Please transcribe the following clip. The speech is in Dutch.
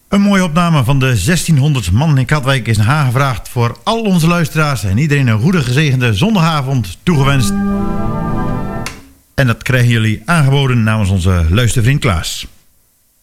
Een mooie opname van de 1600 man in Katwijk is naar haar gevraagd voor al onze luisteraars en iedereen een goede gezegende zondagavond toegewenst. En dat krijgen jullie aangeboden namens onze luistervriend Klaas.